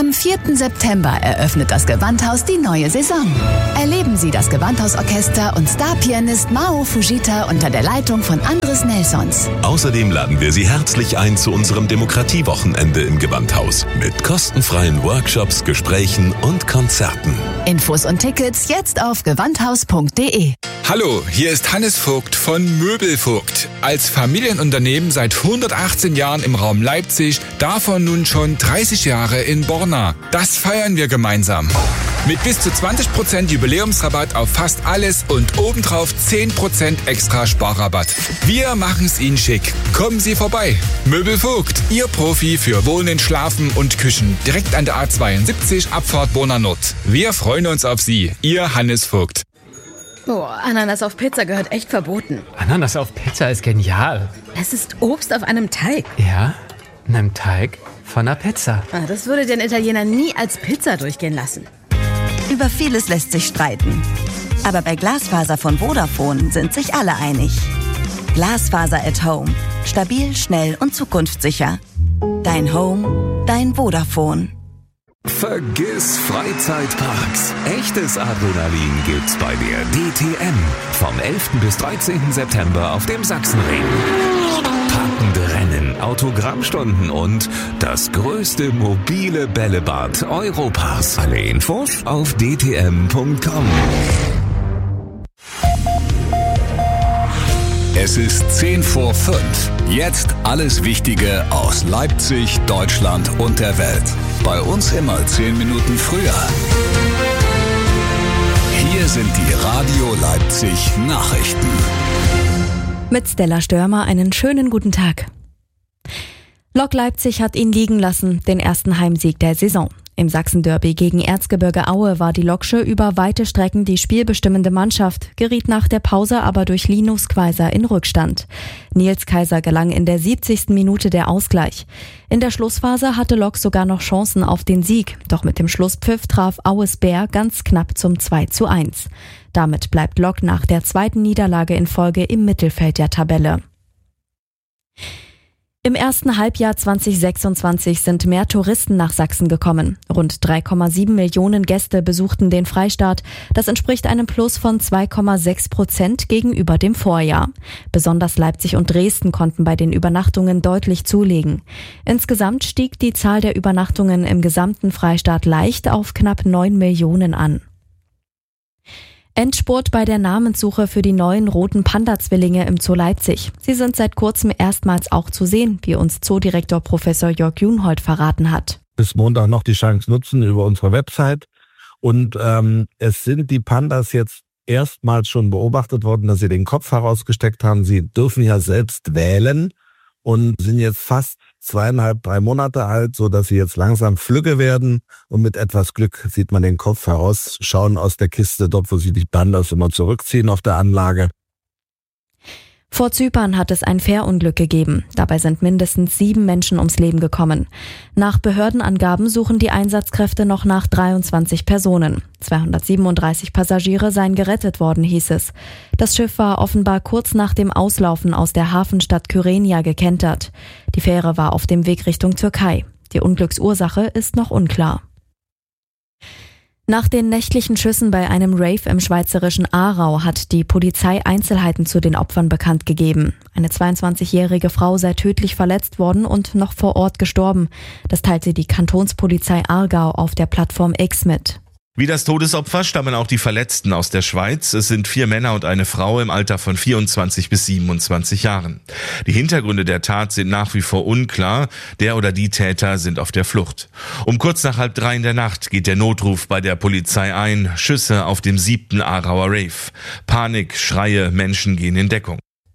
Am 4. September eröffnet das Gewandhaus die neue Saison. Erleben Sie das Gewandhausorchester und Starpianist Mao Fujita unter der Leitung von Andres Nelsons. Außerdem laden wir Sie herzlich ein zu unserem Demokratiewochenende im Gewandhaus mit kostenfreien Workshops, Gesprächen und Konzerten. Infos und Tickets jetzt auf gewandhaus.de. Hallo, hier ist Hannes Vogt von Möbelvogt. Als Familienunternehmen seit 118 Jahren im Raum Leipzig, davon nun schon 30 Jahre in Borna. Das feiern wir gemeinsam. Mit bis zu 20% Jubiläumsrabatt auf fast alles und obendrauf 10% extra Sparrabatt. Wir machen es Ihnen schick. Kommen Sie vorbei. Möbelvogt, Ihr Profi für Wohnen, Schlafen und Küchen. Direkt an der A72, Abfahrt Borna Nord. Wir freuen uns auf Sie. Ihr Hannes Vogt. Oh, Ananas auf Pizza gehört echt verboten. Ananas auf Pizza ist genial. Es ist Obst auf einem Teig. Ja, in einem Teig von einer Pizza. Das würde den Italiener nie als Pizza durchgehen lassen. Über vieles lässt sich streiten. Aber bei Glasfaser von Vodafone sind sich alle einig. Glasfaser at Home. Stabil, schnell und zukunftssicher. Dein Home, dein Vodafone. Vergiss Freizeitparks. Echtes Adrenalin gibt's bei der DTM. Vom 11. bis 13. September auf dem Sachsenring. Packende Rennen, Autogrammstunden und das größte mobile Bällebad Europas. Alle Infos auf dtm.com. Es ist 10 vor 5. Jetzt alles Wichtige aus Leipzig, Deutschland und der Welt. Bei uns immer 10 Minuten früher. Hier sind die Radio Leipzig Nachrichten. Mit Stella Störmer einen schönen guten Tag. Lok Leipzig hat ihn liegen lassen, den ersten Heimsieg der Saison. Im Sachsen-Derby gegen Erzgebirge Aue war die Loksche über weite Strecken die spielbestimmende Mannschaft, geriet nach der Pause aber durch Linus Quaiser in Rückstand. Nils Kaiser gelang in der 70. Minute der Ausgleich. In der Schlussphase hatte Lok sogar noch Chancen auf den Sieg, doch mit dem Schlusspfiff traf Aues Bär ganz knapp zum 2:1. Damit bleibt Lok nach der zweiten Niederlage in Folge im Mittelfeld der Tabelle. Im ersten Halbjahr 2026 sind mehr Touristen nach Sachsen gekommen. Rund 3,7 Millionen Gäste besuchten den Freistaat. Das entspricht einem Plus von 2,6% gegenüber dem Vorjahr. Besonders Leipzig und Dresden konnten bei den Übernachtungen deutlich zulegen. Insgesamt stieg die Zahl der Übernachtungen im gesamten Freistaat leicht auf knapp 9 Millionen an. Endspurt bei der Namenssuche für die neuen roten Panda-Zwillinge im Zoo Leipzig. Sie sind seit kurzem erstmals auch zu sehen, wie uns Zoodirektor Professor Jörg Junhold verraten hat. Bis Montag noch die Chance nutzen über unsere Website. Und es sind die Pandas jetzt erstmals schon beobachtet worden, dass sie den Kopf herausgesteckt haben. Sie dürfen ja selbst wählen und sind jetzt fast 2,5-3 Monate alt, so dass sie jetzt langsam flügge werden. Und mit etwas Glück sieht man den Kopf herausschauen aus der Kiste, dort wo sie die Pandas immer zurückziehen auf der Anlage. Vor Zypern hat es ein Fährunglück gegeben. Dabei sind mindestens 7 Menschen ums Leben gekommen. Nach Behördenangaben suchen die Einsatzkräfte noch nach 23 Personen. 237 Passagiere seien gerettet worden, hieß es. Das Schiff war offenbar kurz nach dem Auslaufen aus der Hafenstadt Kyrenia gekentert. Die Fähre war auf dem Weg Richtung Türkei. Die Unglücksursache ist noch unklar. Nach den nächtlichen Schüssen bei einem Rave im schweizerischen Aarau hat die Polizei Einzelheiten zu den Opfern bekannt gegeben. Eine 22-jährige Frau sei tödlich verletzt worden und noch vor Ort gestorben. Das teilte die Kantonspolizei Aargau auf der Plattform X mit. Wie das Todesopfer stammen auch die Verletzten aus der Schweiz. Es sind 4 Männer und eine Frau im Alter von 24 bis 27 Jahren. Die Hintergründe der Tat sind nach wie vor unklar. Der oder die Täter sind auf der Flucht. Um kurz nach 2:30 in der Nacht geht der Notruf bei der Polizei ein. Schüsse auf dem 7. Aarauer Rave. Panik, Schreie, Menschen gehen in Deckung.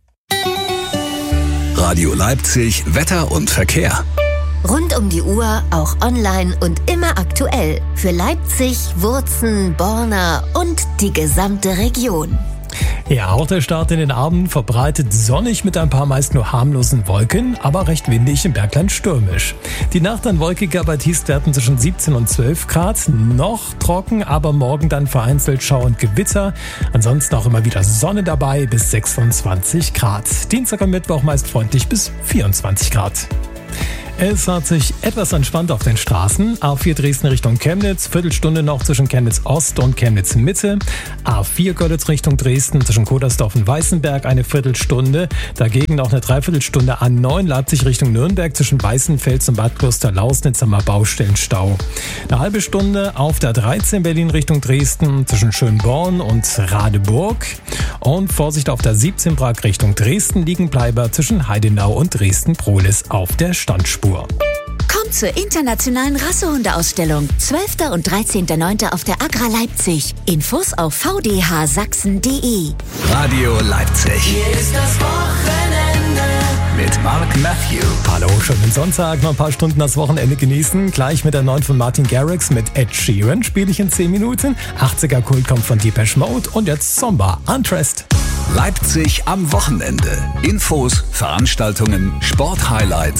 Radio Leipzig, Wetter und Verkehr. Rund um die Uhr, auch online und immer aktuell. Für Leipzig, Wurzen, Borna und die gesamte Region. Ja, auch der Start in den Abend verbreitet sonnig mit ein paar meist nur harmlosen Wolken, aber recht windig im Bergland stürmisch. Die Nacht dann wolkiger bei Tiefstwerten zwischen 17 und 12 Grad. Noch trocken, aber morgen dann vereinzelt Schau und Gewitter. Ansonsten auch immer wieder Sonne dabei bis 26 Grad. Dienstag und Mittwoch meist freundlich bis 24 Grad. Es hat sich etwas entspannt auf den Straßen. A4 Dresden Richtung Chemnitz, Viertelstunde noch zwischen Chemnitz Ost und Chemnitz Mitte. A4 Görlitz Richtung Dresden zwischen Kodersdorf und Weißenberg eine Viertelstunde. Dagegen noch eine Dreiviertelstunde A9 Leipzig Richtung Nürnberg zwischen Weißenfels und Bad Kloster-Lausnitz am Baustellenstau. Eine halbe Stunde auf der 13 Berlin Richtung Dresden zwischen Schönborn und Radeburg. Und Vorsicht auf der 17 Prag Richtung Dresden Liegenbleiber zwischen Heidenau und Dresden-Prohlis auf der Standspur. Kommt zur internationalen Rassehundeausstellung. 12. und 13.9. auf der Agra Leipzig. Infos auf vdhsachsen.de. Radio Leipzig. Hier ist das Wochenende mit Mark Matthew. Hallo, schönen Sonntag, noch ein paar Stunden das Wochenende genießen. Gleich mit der neuen von Martin Garrix mit Ed Sheeran spiele ich in 10 Minuten. 80er Kult kommt von Depeche Mode und jetzt Zomba, Undressed. Leipzig am Wochenende. Infos, Veranstaltungen, Sporthighlights